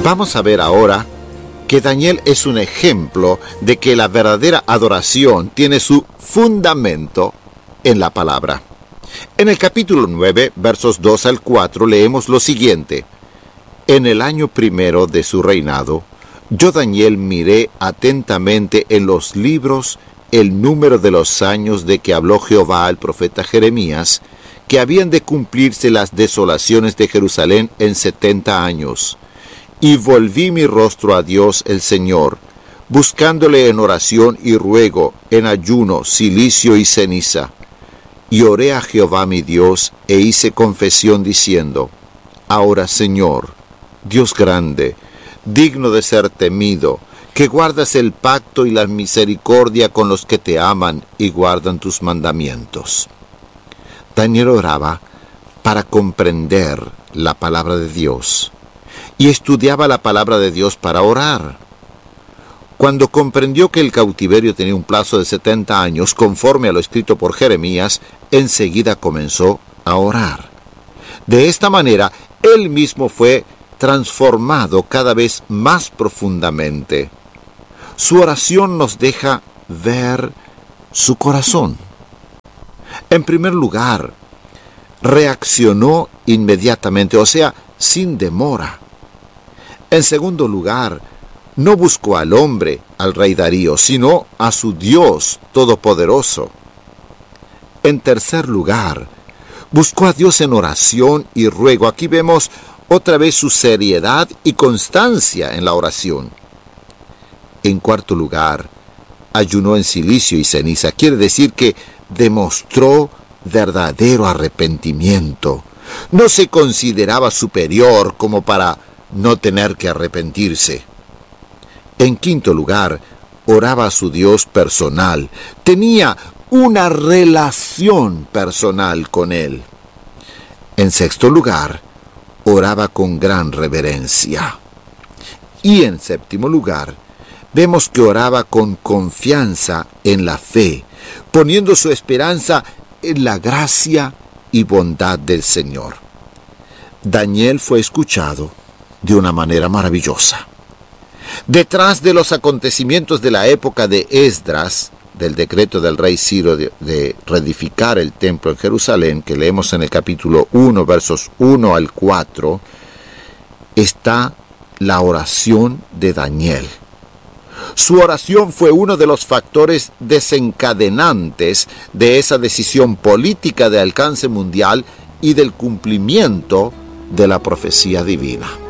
Vamos a ver ahora que Daniel es un ejemplo de que la verdadera adoración tiene su fundamento en la palabra. En el capítulo 9, versos 2 al 4, leemos lo siguiente: En el año primero de su reinado, yo Daniel miré atentamente en los libros el número de los años de que habló Jehová al profeta Jeremías, que habían de cumplirse las desolaciones de Jerusalén en 70 años. Y volví mi rostro a Dios el Señor, buscándole en oración y ruego, en ayuno, cilicio y ceniza. Y oré a Jehová mi Dios, e hice confesión diciendo: Ahora, Señor, Dios grande, digno de ser temido, que guardas el pacto y la misericordia con los que te aman y guardan tus mandamientos. Daniel oraba para comprender la palabra de Dios y estudiaba la palabra de Dios para orar. Cuando comprendió que el cautiverio tenía un plazo de 70 años, conforme a lo escrito por Jeremías, enseguida comenzó a orar. De esta manera, él mismo fue transformado cada vez más profundamente. Su oración nos deja ver su corazón. En primer lugar, reaccionó inmediatamente, o sea, sin demora. En segundo lugar, no buscó al hombre, al rey Darío, sino a su Dios todopoderoso. En tercer lugar, buscó a Dios en oración y ruego. Aquí vemos otra vez su seriedad y constancia en la oración. En cuarto lugar, ayunó en cilicio y ceniza. Quiere decir que demostró verdadero arrepentimiento. No se consideraba superior como para no tener que arrepentirse. En quinto lugar, oraba a su Dios personal. Tenía una relación personal con él. En sexto lugar, oraba con gran reverencia. Y en séptimo lugar, vemos que oraba con confianza en la fe, poniendo su esperanza en la gracia y bondad del Señor. Daniel fue escuchado de una manera maravillosa. Detrás de los acontecimientos de la época de Esdras, del decreto del rey Ciro de reedificar el templo en Jerusalén, que leemos en el capítulo 1, versos 1 al 4, está la oración de Daniel. Su oración fue uno de los factores desencadenantes de esa decisión política de alcance mundial y del cumplimiento de la profecía divina.